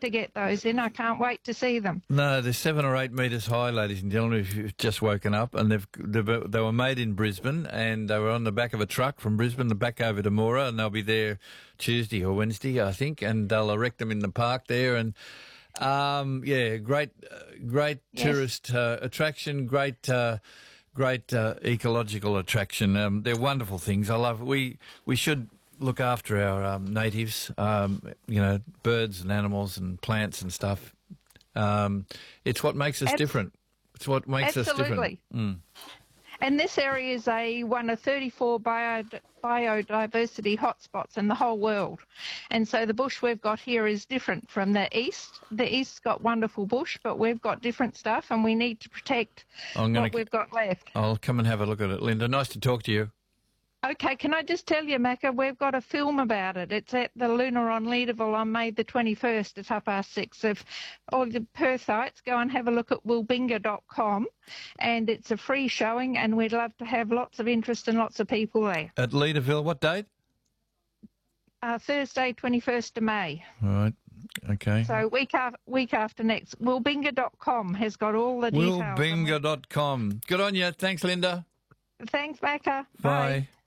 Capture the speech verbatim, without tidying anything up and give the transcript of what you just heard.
to get those in. I can't wait to see them. No, they're seven or eight metres high, ladies and gentlemen, if you've just woken up. And they've, they've they were made in Brisbane, and they were on the back of a truck from Brisbane back over to Moora, and they'll be there Tuesday or Wednesday, I think, and they'll erect them in the park there. And, um, yeah, great, uh, great Yes. tourist uh, attraction, great... Uh, Great uh, ecological attraction. Um, they're wonderful things. I love. We we should look after our um, natives. Um, you know, birds and animals and plants and stuff. Um, it's what makes us Abs- different. It's what makes Absolutely. us different. Mm. And this area is a one of thirty-four bio, biodiversity hotspots in the whole world. And so the bush we've got here is different from the east. The east's got wonderful bush, but we've got different stuff, and we need to protect I'm gonna, what we've got left. I'll come and have a look at it, Linda. Nice to talk to you. Okay, can I just tell you, Macca, we've got a film about it. It's at the Lunar on Leederville on May the twenty-first at half past six. If all the Perthites, go and have a look at wilbinga dot com, and it's a free showing, and we'd love to have lots of interest and lots of people there. At Leederville, what date? Uh, Thursday, twenty-first of May. All right. Okay. So week after, week after next. wilbinga dot com has got all the details. wilbinga dot com. Good on you. Thanks, Linda. Thanks, Macca. Bye. Bye.